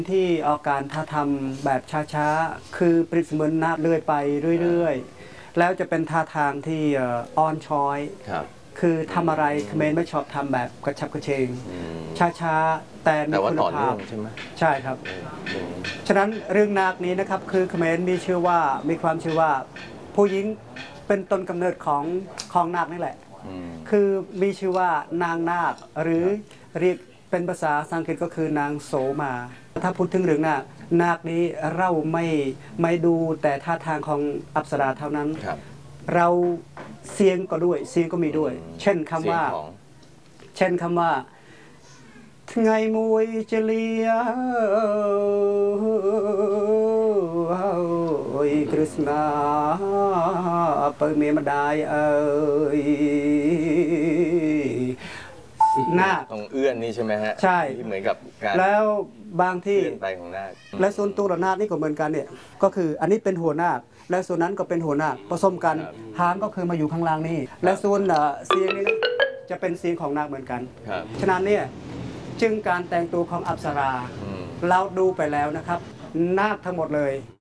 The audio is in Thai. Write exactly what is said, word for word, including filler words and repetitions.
ที่ออกการท่าทำแบบช้าๆคือเปรียบเสมือนนาคเลื่อยไปเรื่อยๆแล้วจะเป็นท่าทางที่อ่อนช้อยคือทำอะไรเขมรไม่ชอบทำแบบกระฉับกระเฉงช้าๆแต่มีคุณภาพใช่ไหมใช่ครับฉะนั้นเรื่องนาคนี้นะครับคือเขมรมีชื่อว่ามีความชื่อว่าผู้หญิงเป็นต้นกำเนิดของของนาคนี่แหละคือมีชื่อว่านางนาคหรือเรียกเป็นภาษาสังกฤษก็คือนางโสมาถ้าพูดถึงเรื่องนาคนาคนี้เราไม่ไม่ดูแต่ท่าทางของอัปสราเท่านั้นเราเสียงก็ด้วยเสียงก็มีด้วยเช่นคำว่าเช่นคำว่าไงมวยเจลียคริสต์มาเปิดเมียมาได้เอ้ยนาคตรงเอื้อนนี่ใช่ไหมฮะใช่ที่เหมือนกับการแล้วบางที่ไปของนาคและส่วนตัวนาคนี่ก็เหมือนกันเนี่ยก็คืออันนี้เป็นหัวนาคและส่วนนั้นก็เป็นหัวนาคผสมกันหางก็คือมาอยู่ข้างล่างนี่และส่วนเสียงนี่นะจะเป็นเสียงของนาคเหมือนกันฉะนั้นเนี่ยจึงการแต่งตัวของอัปสราเราดูไปแล้วนะครับนาคทั้งหมดเลย